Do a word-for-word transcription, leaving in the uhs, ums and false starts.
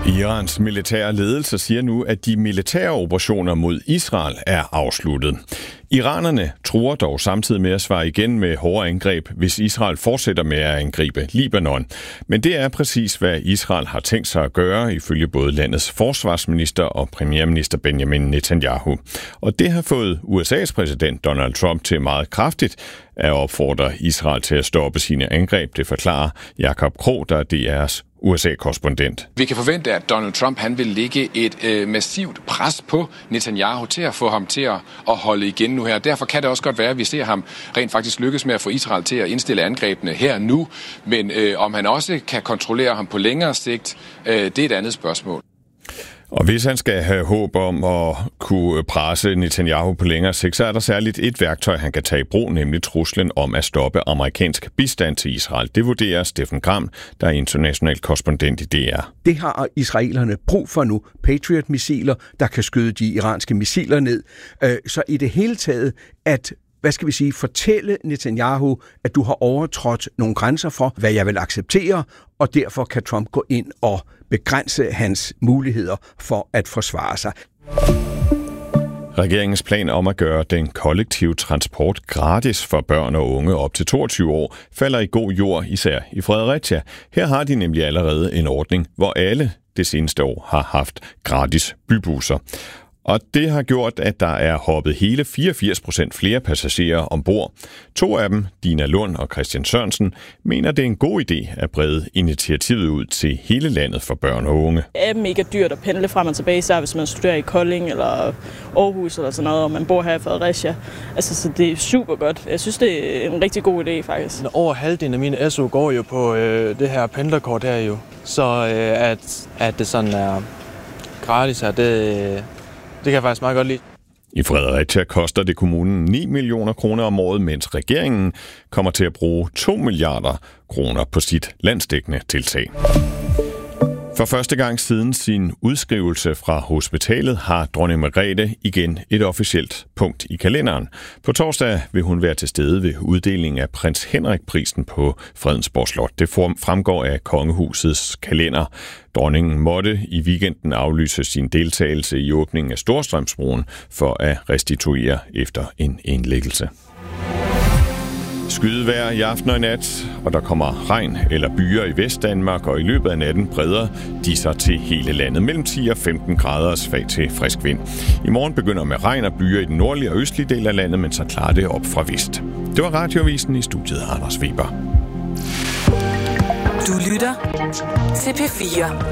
Irans militære ledelse siger nu, at de militære operationer mod Israel er afsluttet. Iranerne truer dog samtidig med at svare igen med hårde angreb, hvis Israel fortsætter med at angribe Libanon. Men det er præcis, hvad Israel har tænkt sig at gøre, ifølge både landets forsvarsminister og premierminister Benjamin Netanyahu. Og det har fået U S A's præsident Donald Trump til meget kraftigt at opfordre Israel til at stoppe sine angreb. Det forklarer Jakob Krog, der er D R's U S A-korrespondent. Vi kan forvente, at Donald Trump han vil lægge et øh, massivt pres på Netanyahu til at få ham til at, at holde igen nu her. Derfor kan det også godt være, at vi ser ham rent faktisk lykkes med at få Israel til at indstille angrebene her nu. Men øh, om han også kan kontrollere ham på længere sigt, øh, det er et andet spørgsmål. Og hvis han skal have håb om at kunne presse Netanyahu på længere sigt, så er der særligt et værktøj, han kan tage i brug, nemlig truslen om at stoppe amerikansk bistand til Israel. Det vurderer Steffen Gram, der er international korrespondent i D R. Det har israelerne brug for nu. Patriot-missiler, der kan skyde de iranske missiler ned. Så i det hele taget, at hvad skal vi sige, fortælle Netanyahu, at du har overtrådt nogle grænser for, hvad jeg vil acceptere, og derfor kan Trump gå ind og begrænse hans muligheder for at forsvare sig. Regeringens plan om at gøre den kollektive transport gratis for børn og unge op til toogtyve år falder i god jord, især i Fredericia. Her har de nemlig allerede en ordning, hvor alle det seneste år har haft gratis bybusser. Og det har gjort, at der er hoppet hele fireogfirs procent flere passagerer ombord. To af dem, Dina Lund og Christian Sørensen, mener, det er en god idé at brede initiativet ud til hele landet for børn og unge. Det er mega dyrt at pendle frem og tilbage, så hvis man studerer i Kolding eller Aarhus eller sådan noget, og man bor her i Fredericia. Altså, så det er super godt. Jeg synes, det er en rigtig god idé, faktisk. Over halvdelen af mine S U går jo på øh, det her pendlerkort her jo. Så øh, at, at det sådan er gratis her, det... Det kan jeg faktisk meget godt lide. I Fredericia koster det kommunen ni millioner kroner om året, mens regeringen kommer til at bruge to milliarder kroner på sit landsdækkende tiltag. For første gang siden sin udskrivelse fra hospitalet har dronning Margrethe igen et officielt punkt i kalenderen. På torsdag vil hun være til stede ved uddelingen af prins Henrik-prisen på Fredensborg Slot. Det fremgår af kongehusets kalender. Dronningen måtte i weekenden aflyse sin deltagelse i åbningen af Storstrømsbroen for at restituere efter en indlæggelse. Skydevejr i aften og i nat, og der kommer regn eller byer i Vestdanmark, og i løbet af natten breder de sig til hele landet. Mellem ti og femten grader svag til frisk vind. I morgen begynder med regn og byer i den nordlige og østlige del af landet, men så klarer det op fra vest. Det var Radioavisen, i studiet Anders Weber. Du lytter til P fire.